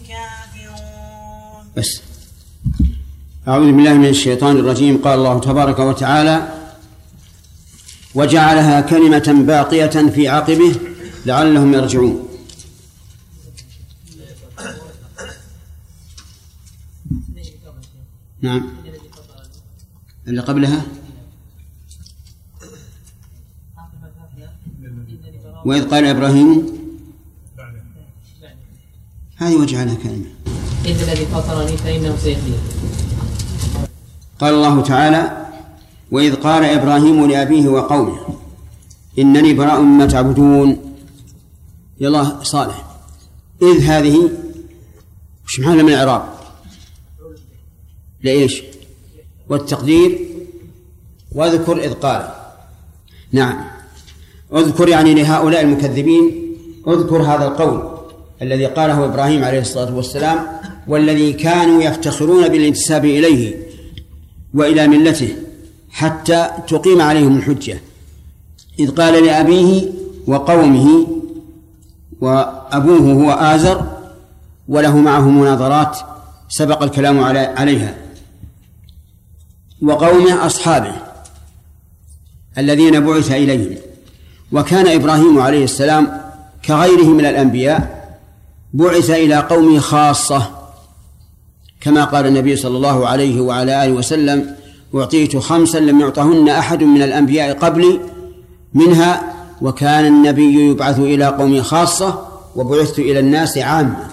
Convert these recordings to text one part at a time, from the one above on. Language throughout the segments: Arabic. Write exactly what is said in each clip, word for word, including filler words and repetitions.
كافرون. بس أعوذ بالله من الشيطان الرجيم. قال الله تبارك وتعالى: وجعلها كلمة باقية في عقبه لعلهم يرجعون. نعم، اللي قبلها وإذ قال إبراهيم، هذه وجعلها كلمة. إن الذي فطرني فإنه سيهدين. قال الله تعالى: وإذ قال إبراهيم لأبيه وقومه إنني براء مما تعبدون. يلا صالح، إذ هذه وش معنى من الإعراب؟ لإيش؟ والتقدير واذكر إذ قال. نعم، اذكر يعني لهؤلاء المكذبين، اذكر هذا القول الذي قاله إبراهيم عليه الصلاة والسلام والذي كانوا يفتخرون بالانتساب إليه وإلى ملته حتى تقيم عليهم الحجة. إذ قال لأبيه وقومه، وأبوه هو آزر وله معه مناظرات سبق الكلام عليها، وقومه أصحابه الذين بعث إليهم. وكان إبراهيم عليه السلام كغيره من الأنبياء بعث إلى قومه خاصة، كما قال النبي صلى الله عليه وعلى آله وسلم: أعطيت خمسا لم يعطهن أحد من الأنبياء قبلي، منها وكان النبي يبعث إلى قومه خاصة وبعثت إلى الناس عامة.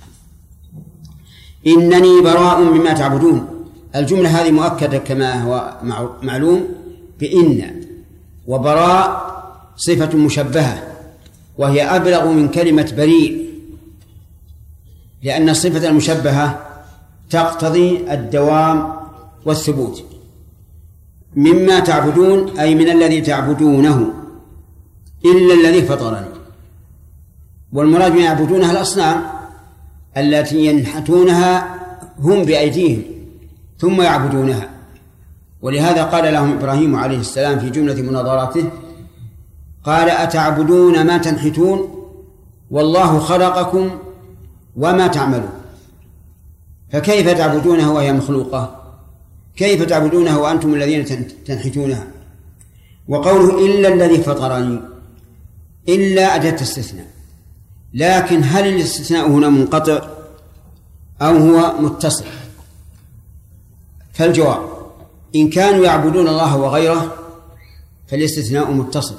إنني براء مما تعبدون. الجملة هذه مؤكدة كما هو معلوم بإن، وبراء صفة مشبهة وهي أبلغ من كلمة بريء، لأن الصفة المشبهة تقتضي الدوام والثبوت. مما تعبدون أي من الذي تعبدونه إلا الذي فطرني. والمراد من يعبدونها الأصنام التي ينحتونها هم بأيديهم ثم يعبدونها. ولهذا قال لهم إبراهيم عليه السلام في جملة مناظراته، قال: أتعبدون ما تنحتون والله خلقكم وما تعملون. فكيف تعبدونه وهي مخلوقة؟ كيف تعبدونه وأنتم الذين تنحتونها؟ وقوله إلا الذي فطرني، إلا أداة استثناء، لكن هل الاستثناء هنا منقطع أو هو متصل؟ فالجواب: إن كانوا يعبدون الله وغيره فالاستثناء متصل،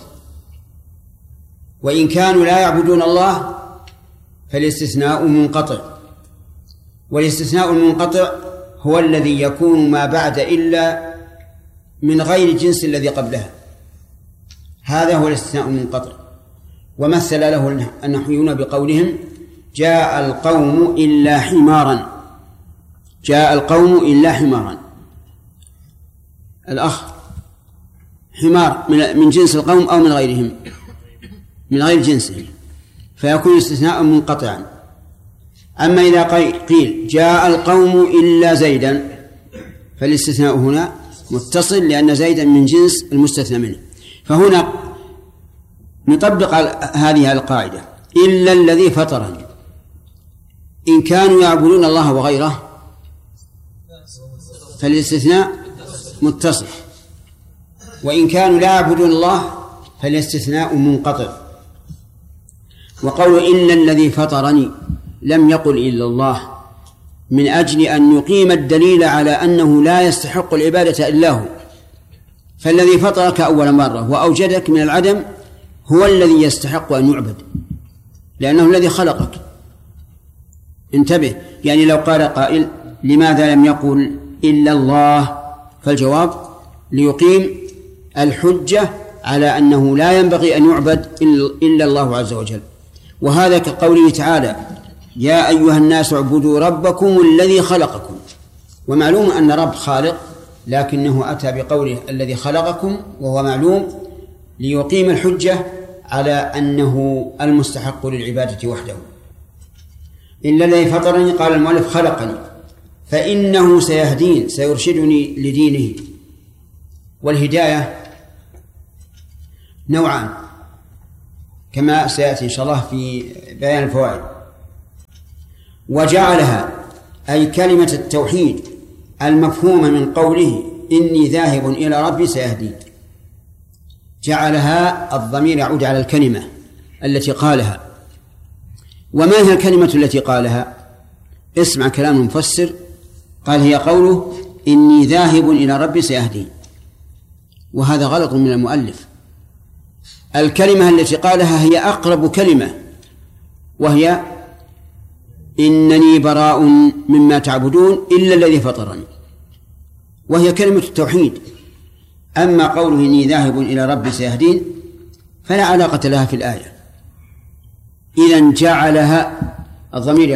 وإن كانوا لا يعبدون الله فالاستثناء منقطع. والاستثناء المنقطع هو الذي يكون ما بعد إلا من غير الجنس الذي قبلها، هذا هو الاستثناء المنقطع. ومثل له النحويون بقولهم: جاء القوم إلا حمارا. جاء القوم إلا حمارا، الأخ حمار من جنس القوم أو من غيرهم، من غير جنسهم، فيكون استثناء منقطعا. أما إذا قيل جاء القوم إلا زيدا فالاستثناء هنا متصل، لأن زيدا من جنس المستثنى منه. فهنا نطبق هذه القاعدة: إلا الذي فطرني. إن كانوا يعبدون الله وغيره فالاستثناء متصل، وإن كانوا لا يعبدون الله فالاستثناء منقطع. وقول إلا الذي فطرني لم يقل إلا الله من أجل أن يقيم الدليل على أنه لا يستحق العبادة إلا هو. فالذي فطرك أول مرة وأوجدك من العدم هو الذي يستحق أن يعبد، لأنه الذي خلقك. انتبه، يعني لو قال قائل: لماذا لم يقل إلا الله؟ فالجواب: ليقيم الحجة على أنه لا ينبغي أن يعبد إلا الله عز وجل. وهذا كقوله تعالى: يا أيها الناس اعبدوا ربكم الذي خلقكم. ومعلوم أن رب خالق، لكنه أتى بقوله الذي خلقكم وهو معلوم ليقيم الحجة على أنه المستحق للعبادة وحده. إلا الذي فطرني، قال المؤلف، خلقني، فإنه سيهدين، سيرشدني لدينه. والهداية نوعان كما سيأتي إن شاء الله في بيان الفوائد. وجعلها أي كلمة التوحيد المفهومة من قوله إني ذاهب إلى ربي سيهدين، جعلها الضمير يعود على الكلمة التي قالها. وما هي الكلمة التي قالها؟ اسمع كلام المفسر، قال هي قوله إني ذاهب إلى ربي سيهدين، وهذا غلط من المؤلف. الكلمة التي قالها هي أقرب كلمة، وهي إنني براء مما تعبدون إلا الذي فطرني، وهي كلمة التوحيد. أما قوله إني ذاهب إلى ربي سيهدين فلا علاقة لها في الآية. إذن جعلها الضمير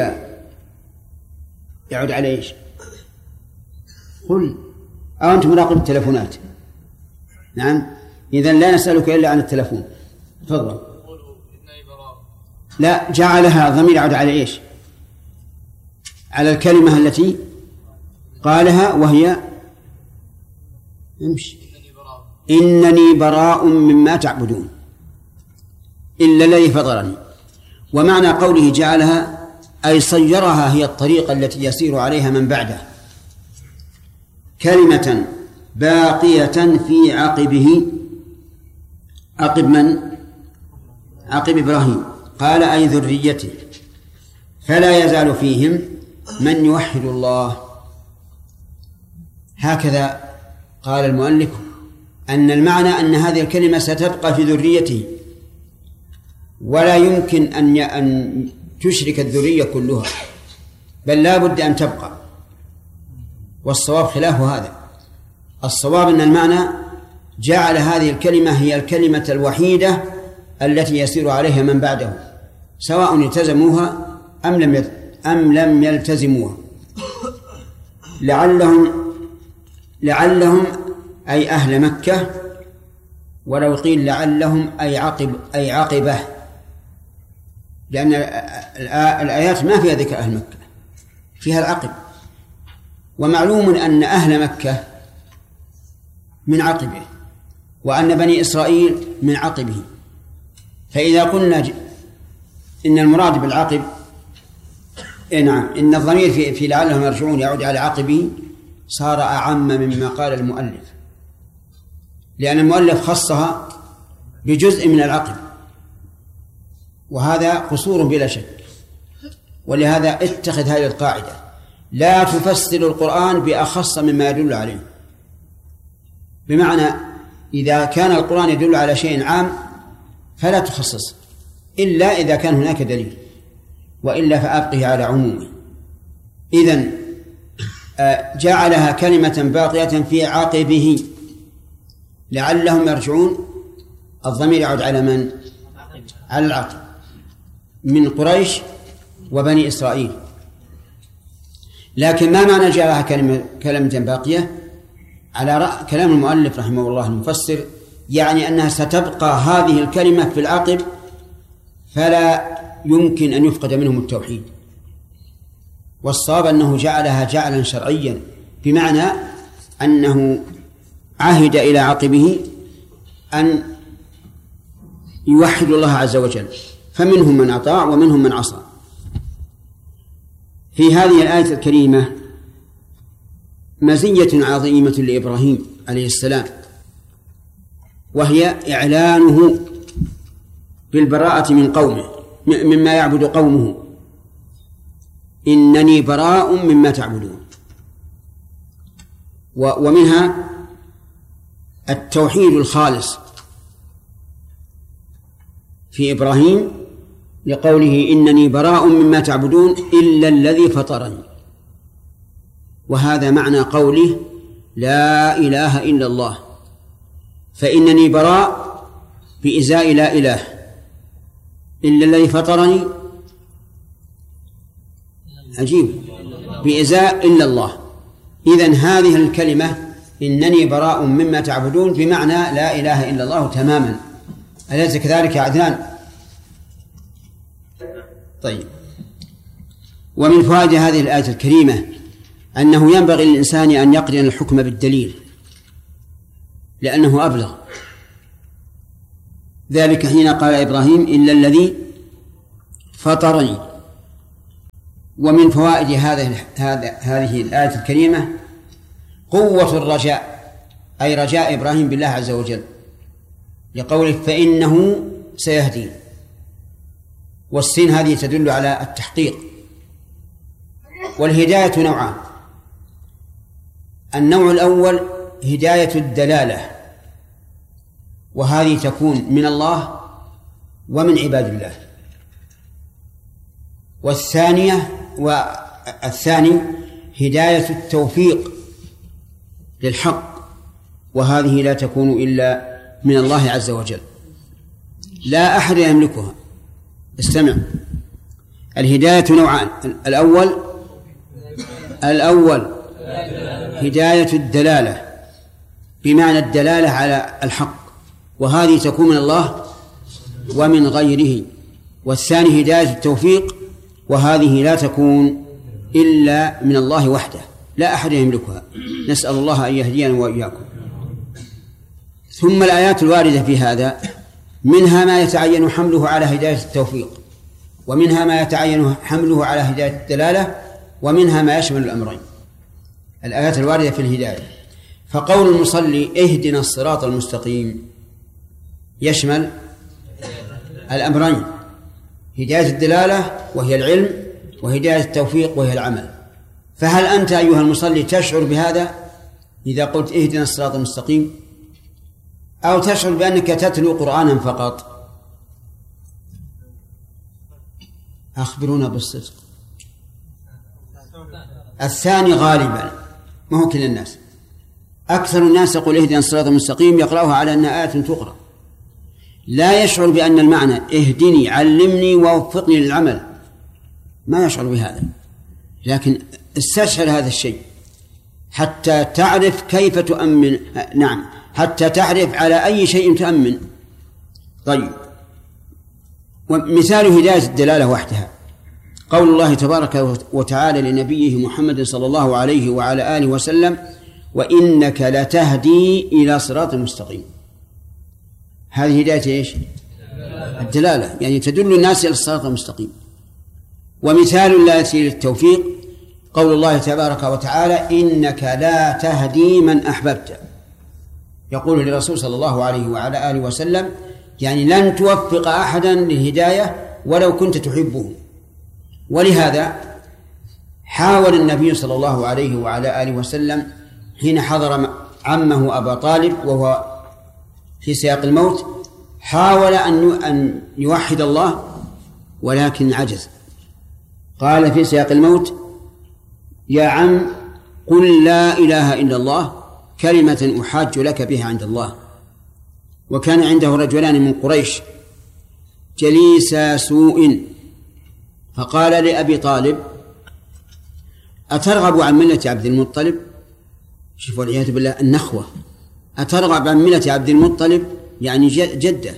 يعود على إيش؟ قل أو أنت مراقب التلفونات؟ نعم، إذن لا نسألك إلا عن التلفون. تفضل. لا، جعلها الضمير يعود على إيش؟ على الكلمة التي قالها، وهي امشي إنني براء مما تعبدون إلا الذي فطرني. ومعنى قوله جعلها أي صيرها هي الطريقة التي يسير عليها من بعده، كلمة باقية في عقبه. عقب من؟ عقب إبراهيم. قال أي ذريته، فلا يزال فيهم من يوحد الله. هكذا قال المؤلف أن المعنى أن هذه الكلمة ستبقى في ذريته، ولا يمكن أن أن تشرك الذرية كلها، بل لا بد أن تبقى. والصواب خلاف هذا. الصواب أن المعنى جعل هذه الكلمة هي الكلمة الوحيدة التي يسير عليها من بعده، سواء التزموها أم لم أم لم يلتزموها. لعلهم لعلهم أي أهل مكة، ولو قيل لعلهم أي عقب أي عقبة، لأن الآيات ما فيها ذكر أهل مكة، فيها العقب. ومعلوم أن أهل مكة من عقبه، وأن بني إسرائيل من عقبه. فإذا قلنا إن المراد بالعقب، نعم، إن الضمير في, في لعلهم يرجعون يعود على عقبه، صار أعم مما قال المؤلف، لأن المؤلف خصها بجزء من العقب، وهذا قصور بلا شك. ولهذا اتخذ هذه القاعدة: لا تفسر القرآن بأخص مما يدل عليه. بمعنى إذا كان القرآن يدل على شيء عام فلا تخصص إلا إذا كان هناك دليل، وإلا فأبقه على عمومه. إذن جعلها كلمة باقية في عقبه لعلهم يرجعون. الضمير يعود على من؟ على العقب من قريش وبني إسرائيل. لكن ما معنى جعلها كلمة كلمة باقية؟ على رأي كلام المؤلف رحمه الله المفسر، يعني أنها ستبقى هذه الكلمة في العقب، فلا يمكن أن يفقد منهم التوحيد. والصواب أنه جعلها جعلا شرعيا، بمعنى أنه عهد إلى عقبه أن يوحد الله عز وجل، فمنهم من أطاع ومنهم من عصى. في هذه الآية الكريمة مزية عظيمة لإبراهيم عليه السلام، وهي إعلانه بالبراءة من قومه مما يعبد قومه. إنني براء مما تعبدون. ومنها التوحيد الخالص في إبراهيم لقوله إنني براء مما تعبدون إلا الذي فطرني. وهذا معنى قوله لا إله إلا الله، فإنني براء بإزاء لا إله إلا الذي فطرني، عجيب، بإزاء إلا الله. إذن هذه الكلمة إنني براء مما تعبدون بمعنى لا إله إلا الله تماما. أليس كذلك يا عدنان؟ طيب. ومن فوائد هذه الآية الكريمة أنه ينبغي للإنسان أن يقرن الحكم بالدليل، لأنه أبلغ. ذلك حين قال إبراهيم إلا الذي فطرني، ومن فوائد هذا هذا هذه الآية الكريمة قوة الرجاء، أي رجاء إبراهيم بالله عز وجل، لقوله فإنه سيهدين، والسين هذه تدل على التحقيق. والهداية نوعان: النوع الأول هداية الدلالة، وهذه تكون من الله ومن عباد الله. والثانية والثاني هداية التوفيق للحق، وهذه لا تكون إلا من الله عز وجل، لا أحد يملكها. استمع، الهداية نوعان: الأول الأول هداية الدلالة، بمعنى الدلالة على الحق، وهذه تكون من الله ومن غيره. والثاني هداية التوفيق، وهذه لا تكون إلا من الله وحده، لا أحد يملكها. نسأل الله أن يهدينا وإياكم. ثم الآيات الواردة في هذا منها ما يتعين حمله على هداية التوفيق، ومنها ما يتعين حمله على هداية الدلالة، ومنها ما يشمل الأمرين. الآيات الواردة في الهداية، فقول المصلي اهدنا الصراط المستقيم يشمل الأمرين: هداية الدلالة وهي العلم، وهداية التوفيق وهي العمل. فهل أنت أيها المصلي تشعر بهذا إذا قلت اهدنا الصراط المستقيم، أو تشعر بأنك تتلو قرآنا فقط؟ أخبرونا بالصدق. الثاني غالبا، ما هو كل الناس. أكثر الناس يقول اهدنا الصراط المستقيم يقرأها على أن آية تقرأ، لا يشعر بأن المعنى اهدني علمني ووفقني للعمل، ما يشعر بهذا. لكن استشعر هذا الشيء حتى تعرف كيف تؤمن، نعم، حتى تعرف على أي شيء تؤمن. طيب، ومثال هداية الدلالة وحدها قول الله تبارك وتعالى لنبيه محمد صلى الله عليه وعلى آله وسلم: وإنك لتهدي إلى صراط مستقيم. هذه هداية إيش؟ الدلالة، يعني تدل الناس إلى الصراط المستقيم. ومثال الآية للتوفيق قول الله تبارك وتعالى: إنك لا تهدي من أحببت. يقول للرسول صلى الله عليه وعلى آله وسلم يعني لن توفق أحدا للهداية ولو كنت تحبه. ولهذا حاول النبي صلى الله عليه وعلى آله وسلم حين حضر عمه أبا طالب وهو في سياق الموت، حاول أن يوحد الله ولكن عجز. قال في سياق الموت: يا عم قل لا إله إلا الله كلمة أحاج لك بها عند الله. وكان عنده رجلان من قريش جليسا سوء، فقال لأبي طالب: أترغب عن ملة عبد المطلب؟ شوف والعياذ بالله النخوة، أترغب عن ملة عبد المطلب يعني جدة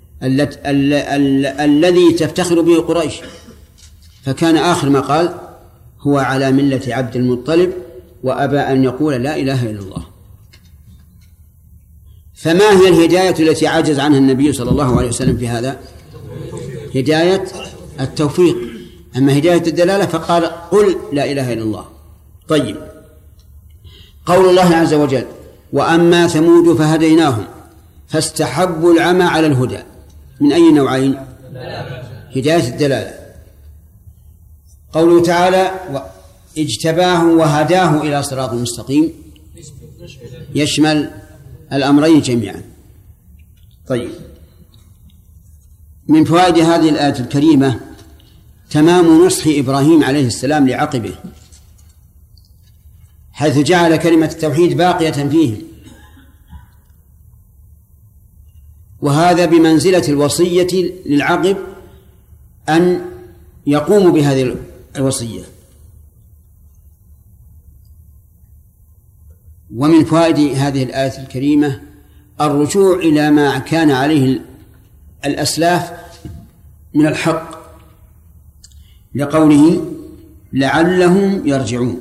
الذي تفتخر به قريش. فكان آخر ما قال: هو على ملة عبد المطلب وأبى أن يقول لا إله إلا الله. فما هي الهداية التي عجز عنها النبي صلى الله عليه وسلم في هذا؟ هداية التوفيق. أما هداية الدلالة فقال: قل لا إله إلا الله. طيب، قول الله عز وجل: وأما ثمود فهديناهم فاستحبوا العمى على الهدى، من أي نوعين؟ هداية الدلالة. قوله تعالى: اجتباه وهداه إلى صراط مستقيم، يشمل الأمرين جميعا. طيب، من فوائد هذه الآية الكريمة تمام نصح إبراهيم عليه السلام لعقبه، حيث جعل كلمة التوحيد باقية فيهم، وهذا بمنزلة الوصية للعقب أن يقوموا بهذه الوصية. ومن فوائد هذه الآية الكريمة الرجوع إلى ما كان عليه الأسلاف من الحق، لقوله: لعلهم يرجعون.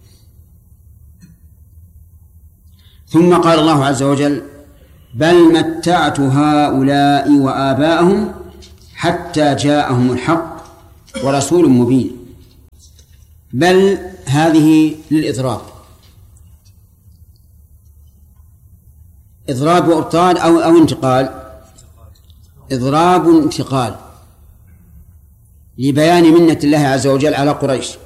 ثم قال الله عز وجل: بل متعت هؤلاء وآباءهم حتى جاءهم الحق ورسول مبين. بل هذه للإضراب، إضراب وإبطال أو أو انتقال، إضراب انتقال لبيان منة الله عز وجل على قريش.